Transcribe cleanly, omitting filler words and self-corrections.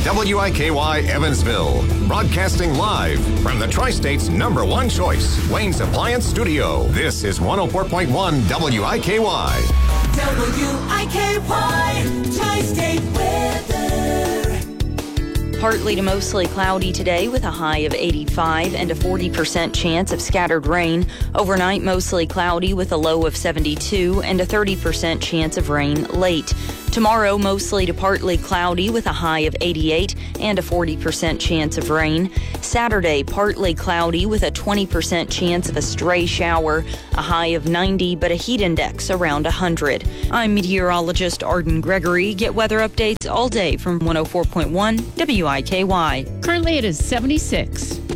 WIKY Evansville, broadcasting live from the Tri-State's #1 choice, Wayne's Appliance Studio. This is 104.1 WIKY. WIKY Tri-State weather. Partly to mostly cloudy today with a high of 85 and a 40% chance of scattered rain. Overnight, mostly cloudy with a low of 72 and a 30% chance of rain late. Tomorrow, mostly to partly cloudy with a high of 88 and a 40% chance of rain. Saturday, partly cloudy with a 20% chance of a stray shower, a high of 90, but a heat index around 100. I'm meteorologist Arden Gregory. Get weather updates all day from 104.1 WIKY. Currently it is 76.